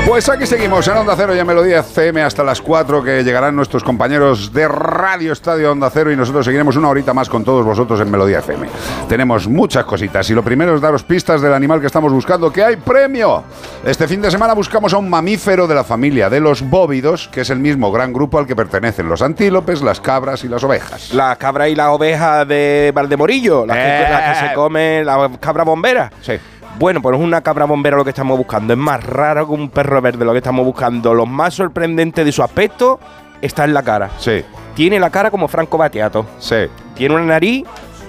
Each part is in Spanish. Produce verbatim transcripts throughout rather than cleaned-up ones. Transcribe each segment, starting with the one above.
Pues aquí seguimos en Onda Cero y en Melodía F M hasta las cuatro, que llegarán nuestros compañeros de Radio Estadio Onda Cero, y nosotros seguiremos una horita más con todos vosotros en Melodía F M. Tenemos muchas cositas y lo primero es daros pistas del animal que estamos buscando, que hay premio. Este fin de semana buscamos a un mamífero de la familia de los bóvidos, que es el mismo gran grupo al que pertenecen los antílopes, las cabras y las ovejas. La cabra y la oveja de Valdemorillo, las, eh. que, las que se come, la cabra bombera. Sí. Bueno, pues es una cabra bombera lo que estamos buscando. Es más raro que un perro verde lo que estamos buscando. Lo más sorprendente de su aspecto está en la cara. Sí. Tiene la cara como Franco Battiato. Sí. Tiene una nariz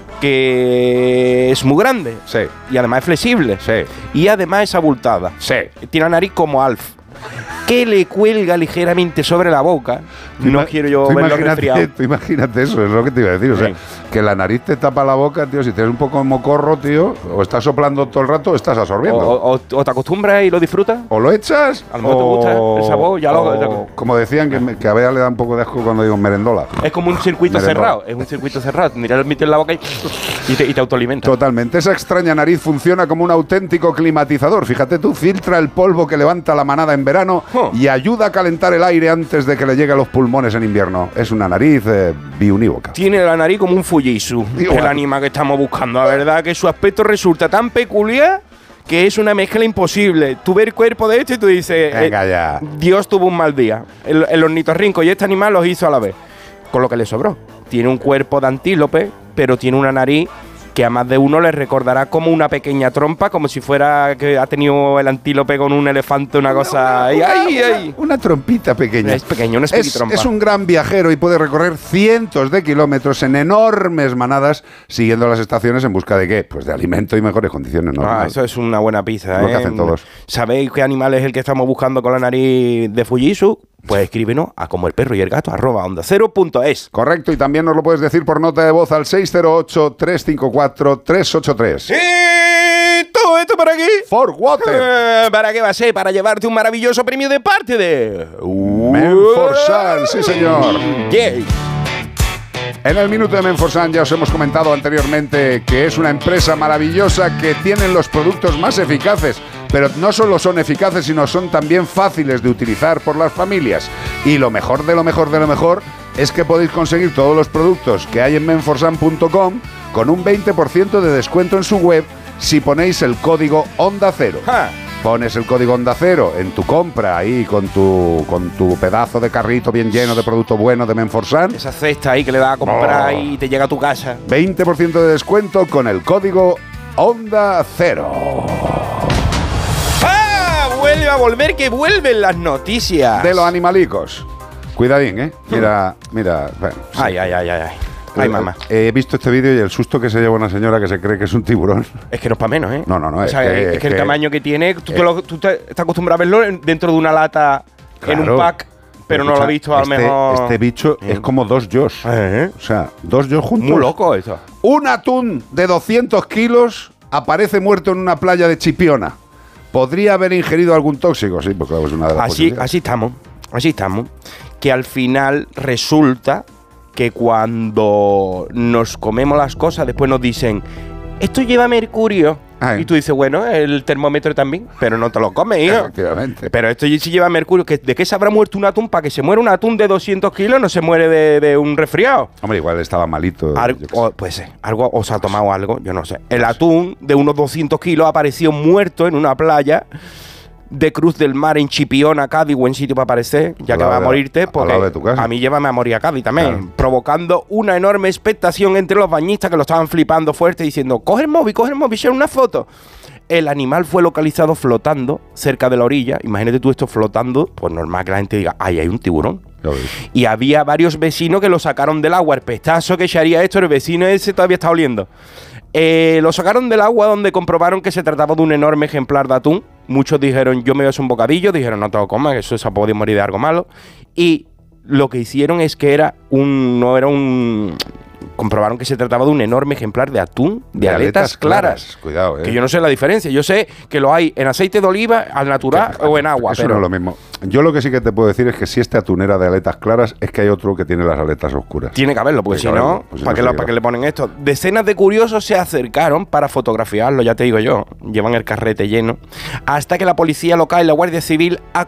que es muy grande. Sí. Y además es flexible. Sí. Y además es abultada. Sí. Tiene la nariz como Alf, que le cuelga ligeramente sobre la boca. No quiero yo verlo resfriado. Tú imagínate eso, es lo que te iba a decir. O sea, sí. que la nariz te tapa la boca, tío. Si tienes un poco de mocorro, tío, o estás soplando todo el rato o estás absorbiendo. O, o, o te acostumbras y lo disfrutas. O lo echas. A lo mejor te gusta el sabor. Ya o, lo, como decían, que, me, que a Bea le da un poco de asco cuando digo merendola. Es como un circuito merendola. cerrado. Es un circuito cerrado. Tendrías el mito en la boca y, y, te, y te autoalimenta. Totalmente. Esa extraña nariz funciona como un auténtico climatizador. Fíjate tú, filtra el polvo que levanta la manada en verano oh. y ayuda a calentar el aire antes de que le llegue a los pulmones en invierno. Es una nariz eh, biunívoca. Tiene la nariz como un Fujitsu, el animal que estamos buscando. La verdad que su aspecto resulta tan peculiar que es una mezcla imposible. Tú ves el cuerpo de este y tú dices, venga eh, ya. Dios tuvo un mal día. El, el ornitorrinco y este animal los hizo a la vez, con lo que le sobró. Tiene un cuerpo de antílope, pero tiene una nariz que a más de uno le recordará como una pequeña trompa, como si fuera que ha tenido el antílope con un elefante, una cosa... Una, una, ay, una, ay. una trompita pequeña. Es pequeño, una espiritrompa. Es, es un gran viajero y puede recorrer cientos de kilómetros en enormes manadas, siguiendo las estaciones en busca de ¿qué? Pues de alimento y mejores condiciones. ¿No? Ah, eso es una buena pizza, Lo ¿eh? que hacen todos. ¿Sabéis qué animal es el que estamos buscando con la nariz de Fujitsu? Pues escríbenos a como el perro y el gato arroba onda cero punto es. Correcto, y también nos lo puedes decir por nota de voz al seis cero ocho, tres cinco cuatro, tres ocho tres. ¡Sí! Todo esto para aquí. For Water. Eh, ¿Para qué va a ser? Para llevarte un maravilloso premio de parte de... Menforsan, sí señor. Yay. En el minuto de Menforsan ya os hemos comentado anteriormente que es una empresa maravillosa que tienen los productos más eficaces, pero no solo son eficaces, sino son también fáciles de utilizar por las familias. Y lo mejor de lo mejor de lo mejor es que podéis conseguir todos los productos que hay en menforsan punto com con un veinte por ciento de descuento en su web si ponéis el código Onda Cero. Ja. Pones el código Onda Cero en tu compra ahí con tu, con tu pedazo de carrito bien lleno de producto bueno de Menforsan. Esa cesta ahí que le das a comprar oh. y te llega a tu casa. veinte por ciento de descuento con el código Onda Cero. ¡Ah! Vuelve a volver, que vuelven las noticias. De los animalicos. Cuidadín, ¿eh? Mira, mira. Bueno, sí. Ay, ay, ay, ay, ay. Ay, mamá. He visto este vídeo y el susto que se lleva una señora que se cree que es un tiburón. Es que no es para menos, ¿eh? No, no, no. O Es, sea, que, es, es que el que, tamaño que tiene, tú, te lo, tú te, estás acostumbrado a verlo dentro de una lata, claro, en un pack, pero, pero no escucha, lo he visto a lo este, mejor. Este bicho ¿eh? es como dos yos. ¿Eh? O sea, dos yos juntos. Muy loco eso. Un atún de doscientos kilos aparece muerto en una playa de Chipiona. ¿Podría haber ingerido algún tóxico? Sí, pues claro, es una de las así, posibilidades. así estamos, así estamos. Que al final resulta que cuando nos comemos las cosas, después nos dicen, esto lleva mercurio. Ay. Y tú dices, bueno, el termómetro también, pero no te lo comes, hijo. Efectivamente. Pero esto sí lleva mercurio. ¿De qué se habrá muerto un atún? Para que se muera un atún de doscientos kilos, no se muere de, de un resfriado. Hombre, igual estaba malito. Algo, o, pues sí, algo, o se ha tomado algo, yo no sé. El atún de unos doscientos kilos apareció muerto en una playa de Cruz del Mar en Chipiona, Cádiz, buen sitio para aparecer, ya que va a morirte, porque a mí llévame a morir a Cádiz también, claro, provocando una enorme expectación entre los bañistas que lo estaban flipando fuerte, diciendo, coge el móvil, coge el móvil, echar una foto. El animal fue localizado flotando cerca de la orilla. Imagínate tú esto flotando, pues normal que la gente diga, ay, hay un tiburón. Y había varios vecinos que lo sacaron del agua. El pestazo que echaría esto, el vecino ese todavía está oliendo. Eh, lo sacaron del agua, donde comprobaron que se trataba de un enorme ejemplar de atún. Muchos dijeron, yo me voy a hacer un bocadillo. Dijeron, no te lo comas, eso se ha podido morir de algo malo. Y lo que hicieron es que era un... no era un... comprobaron que se trataba de un enorme ejemplar de atún de, de aletas, aletas claras. claras. Cuidado, eh. Que yo no sé la diferencia. Yo sé que lo hay en aceite de oliva, al natural que, o en agua. Eso pero no es lo mismo. Yo lo que sí que te puedo decir es que si este atún era de aletas claras, es que hay otro que tiene las aletas oscuras. Tiene que haberlo, porque si no, pues ¿para, no qué ¿para qué le ponen esto? Decenas de curiosos se acercaron para fotografiarlo, ya te digo yo. Llevan el carrete lleno. Hasta que la policía local y la Guardia Civil